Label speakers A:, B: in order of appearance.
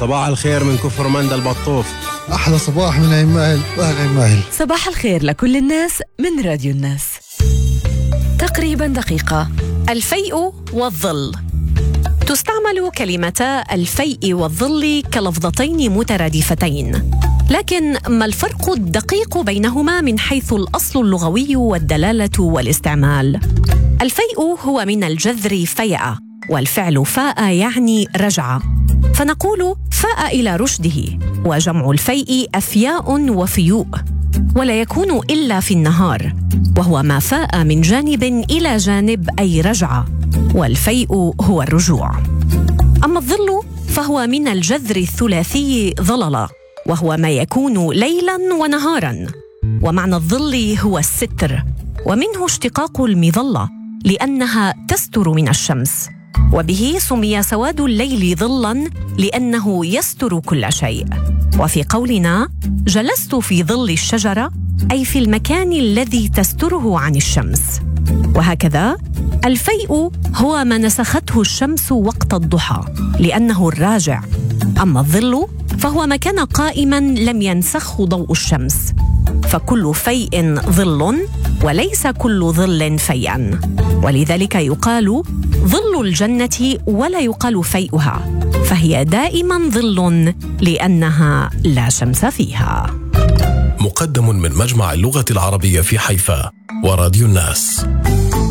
A: صباح الخير من كفر مندى البطوف.
B: أحلى صباح من عين ماهل وأهل عين ماهل.
C: صباح الخير لكل الناس من راديو الناس. تقريبا دقيقة. الفيء والظل. تستعمل كلمتا الفيء والظل كلفظتين مترادفتين، لكن ما الفرق الدقيق بينهما من حيث الأصل اللغوي والدلالة والاستعمال؟ الفيء هو من الجذر فيأ، والفعل فاء يعني رجع، فنقول فاء إلى رشده، وجمع الفيء أفياء وفيوء، ولا يكون إلا في النهار، وهو ما فاء من جانب إلى جانب أي رجع، والفيء هو الرجوع. أما الظل فهو من الجذر الثلاثي ظلل، وهو ما يكون ليلاً ونهاراً، ومعنى الظل هو الستر، ومنه اشتقاق المظلة لأنها تستر من الشمس، وبه سمي سواد الليل ظلاً لأنه يستر كل شيء. وفي قولنا جلست في ظل الشجرة أي في المكان الذي تستره عن الشمس. وهكذا الفيء هو ما نسخته الشمس وقت الضحى لأنه الراجع، أما الظل فهو ما كان قائماً لم ينسخه ضوء الشمس، فكل فيء ظل وليس كل ظل فيئاً، ولذلك يقال ظل الجنة ولا يقال فيئها، فهي دائماً ظل لأنها لا شمس فيها.
D: مقدم من مجمع اللغة العربية في حيفا وراديو الناس.